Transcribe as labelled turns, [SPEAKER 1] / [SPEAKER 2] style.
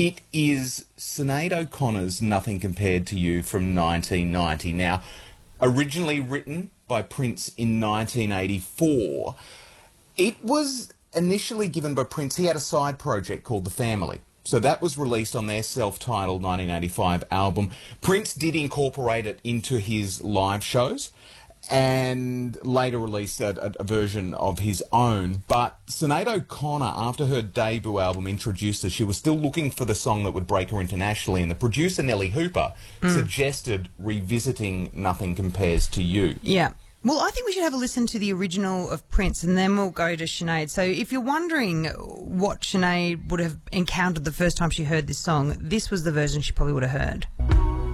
[SPEAKER 1] It is Sinead O'Connor's Nothing Compared to You from 1990. Now, originally written by Prince in 1984, it was initially given by Prince. He had a side project called The Family. So that was released on their self-titled 1985 album. Prince did incorporate it into his live shows and later released a version of his own. But Sinead O'Connor, after her debut album introduced her, she was still looking for the song that would break her internationally, and the producer, Nellie Hooper, suggested revisiting Nothing Compares to You.
[SPEAKER 2] Yeah. Well, I think we should have a listen to the original of Prince and then we'll go to Sinead. So if you're wondering what Sinead would have encountered the first time she heard this song, this was the version she probably would have heard.